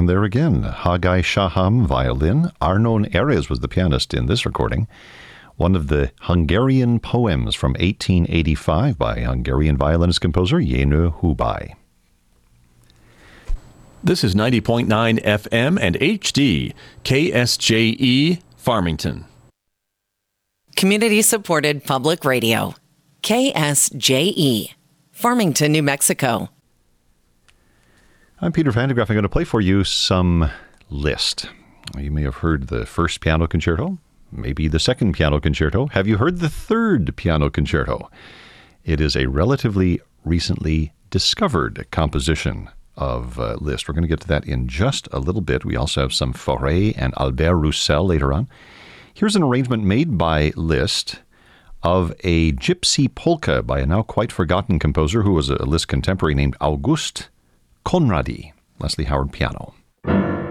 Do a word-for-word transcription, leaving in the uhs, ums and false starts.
there again. Haggai Shaham, violin. Arnon Erez was the pianist in this recording. One of the Hungarian poems from eighteen eighty-five by Hungarian violinist-composer Jenő Hubay. This is ninety point nine F M and H D, K S J E, Farmington. Community-supported public radio, K S J E, Farmington, New Mexico. I'm Peter Van de Graaff. I'm going to play for you some Liszt. You may have heard the first piano concerto, maybe the second piano concerto. Have you heard the third piano concerto? It is a relatively recently discovered composition of uh, Liszt. We're going to get to that in just a little bit. We also have some Fauré and Albert Roussel later on. Here's an arrangement made by Liszt of a gypsy polka by a now quite forgotten composer who was a Liszt contemporary named August Conradi. Leslie Howard, piano.